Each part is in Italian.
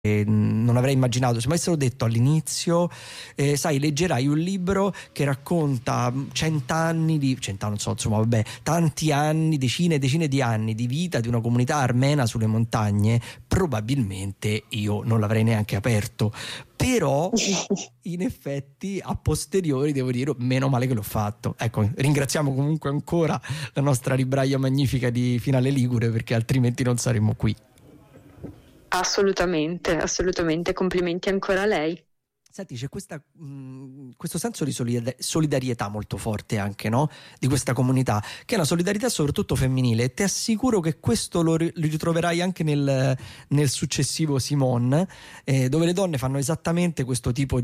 non avrei immaginato. Se mi avessero detto all'inizio, sai, leggerai un libro che racconta 100 anni di 100 anni, non so, insomma, vabbè, tanti anni, decine e decine di anni di vita di una comunità armena sulle montagne, probabilmente io non l'avrei neanche aperto. Però in effetti a posteriori devo dire meno male che l'ho fatto. Ecco, ringraziamo comunque ancora la nostra libraia magnifica di Finale Ligure, perché altrimenti non saremmo qui. Assolutamente, assolutamente, complimenti ancora a lei. Senti, c'è questo senso di solidarietà molto forte anche, no? Di questa comunità, che è una solidarietà soprattutto femminile, e ti assicuro che questo lo ritroverai anche nel successivo Simone, dove le donne fanno esattamente questo tipo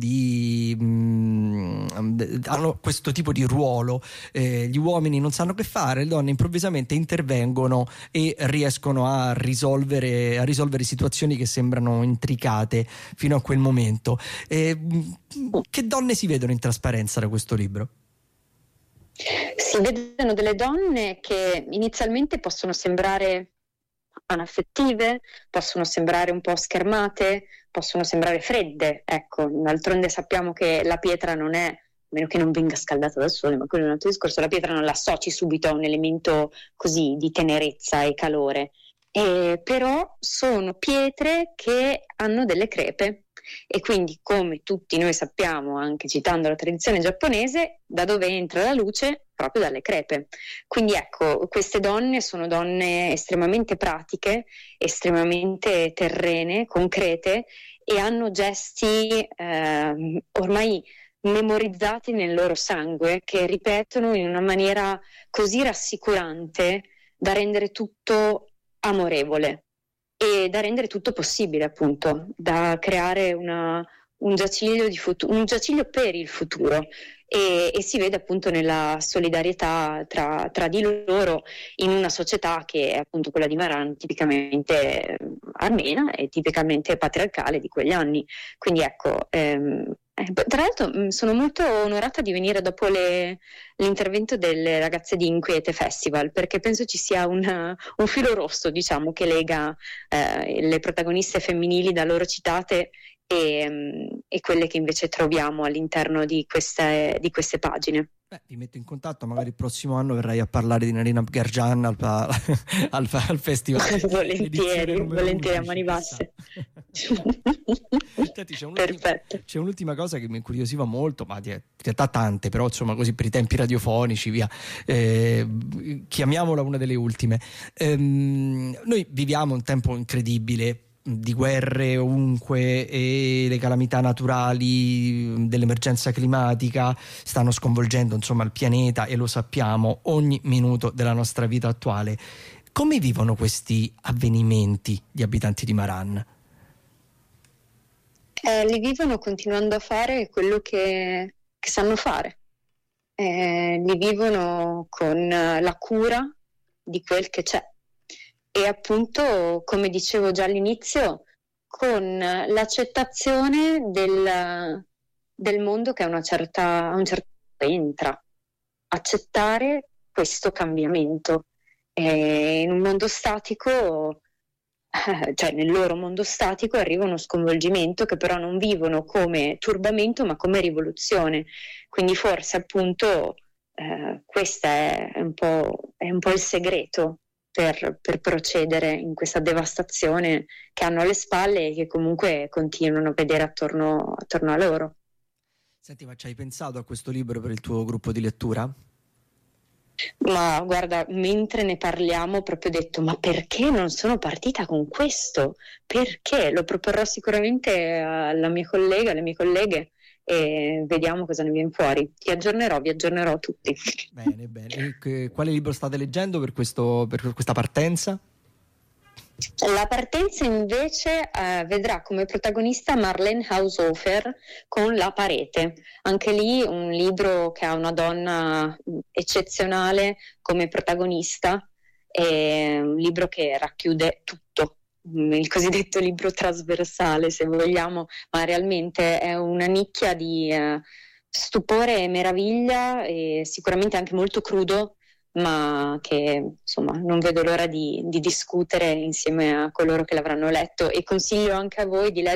hanno questo tipo di ruolo. Gli uomini non sanno che fare, le donne improvvisamente intervengono e riescono a risolvere situazioni che sembrano intricate fino a quel momento. Che donne si vedono in trasparenza da questo libro? Si vedono delle donne che inizialmente possono sembrare anaffettive, possono sembrare un po' schermate, possono sembrare fredde. Ecco, d'altronde sappiamo che la pietra non è, a meno che non venga scaldata dal sole, ma quello è un altro discorso, la pietra non la associ subito a un elemento così di tenerezza e calore. Però sono pietre che hanno delle crepe. E quindi, come tutti noi sappiamo, anche citando la tradizione giapponese, da dove entra la luce? Proprio dalle crepe. Quindi ecco, queste donne sono donne estremamente pratiche, estremamente terrene, concrete, e hanno gesti ormai memorizzati nel loro sangue, che ripetono in una maniera così rassicurante da rendere tutto amorevole e da rendere tutto possibile, appunto, da creare un giaciglio un giaciglio per il futuro, e si vede appunto nella solidarietà tra di loro in una società che è appunto quella di Maran, tipicamente armena e tipicamente patriarcale di quegli anni. Quindi ecco, tra l'altro sono molto onorata di venire dopo l'intervento delle ragazze di Inquiete Festival, perché penso ci sia un filo rosso, diciamo, che lega le protagoniste femminili da loro citate e quelle che invece troviamo all'interno di queste pagine. Vi metto in contatto, magari il prossimo anno verrai a parlare di Narina Abgargian al festival. volentieri a mani basse. Senti, c'è un'ultima cosa che mi incuriosiva molto, ma in realtà tante, però insomma così per i tempi radiofonici, via, chiamiamola una delle ultime. Noi viviamo un tempo incredibile di guerre ovunque, e le calamità naturali dell'emergenza climatica stanno sconvolgendo insomma il pianeta, e lo sappiamo, ogni minuto della nostra vita attuale. Come vivono questi avvenimenti gli abitanti di Maran? Li vivono continuando a fare quello che sanno fare. Li vivono con la cura di quel che c'è. E appunto, come dicevo già all'inizio, con l'accettazione del mondo che a un certo entra. Accettare questo cambiamento. In un mondo statico, cioè nel loro mondo statico, arriva uno sconvolgimento che però non vivono come turbamento ma come rivoluzione. Quindi forse appunto questo è un po' il segreto per procedere in questa devastazione che hanno alle spalle e che comunque continuano a vedere attorno a loro. Senti, ma ci hai pensato a questo libro per il tuo gruppo di lettura? Ma guarda, mentre ne parliamo ho proprio detto, ma perché non sono partita con questo? Perché? Lo proporrò sicuramente alla mia collega, alle mie colleghe, e vediamo cosa ne viene fuori. Vi aggiornerò tutti. Bene. E quale libro state leggendo per questa partenza? La partenza invece vedrà come protagonista Marlene Haushofer con La parete. Anche lì un libro che ha una donna eccezionale come protagonista, e un libro che racchiude tutto, il cosiddetto libro trasversale, se vogliamo, ma realmente è una nicchia di stupore e meraviglia, e sicuramente anche molto crudo, ma che insomma non vedo l'ora di discutere insieme a coloro che l'avranno letto, e consiglio anche a voi di leggere